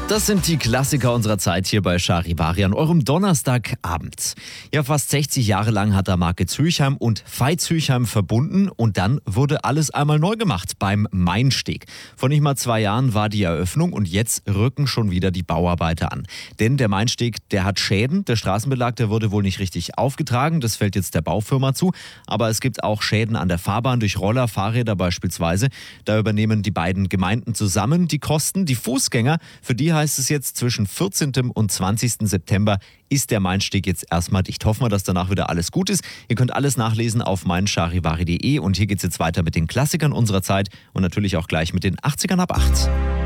Das sind die Klassiker unserer Zeit hier bei Charivari an eurem Donnerstagabend. Ja, fast 60 Jahre lang hat da Marke Zülchheim und Veit Zülchheim verbunden und dann wurde alles einmal neu gemacht beim Mainsteg. Vor nicht mal 2 Jahren war die Eröffnung und jetzt rücken schon wieder die Bauarbeiter an. Denn der Mainsteg, der hat Schäden. Der Straßenbelag, der wurde wohl nicht richtig aufgetragen. Das fällt jetzt der Baufirma zu. Aber es gibt auch Schäden an der Fahrbahn durch Roller, Fahrräder beispielsweise. Da übernehmen die beiden Gemeinden zusammen die Kosten. Die Fußgänger, für die heißt es jetzt, zwischen 14. und 20. September ist der Mainsteg jetzt erstmal dicht. Hoffen wir, dass danach wieder alles gut ist. Ihr könnt alles nachlesen auf meincharivari.de und hier geht es jetzt weiter mit den Klassikern unserer Zeit und natürlich auch gleich mit den 80ern ab 8.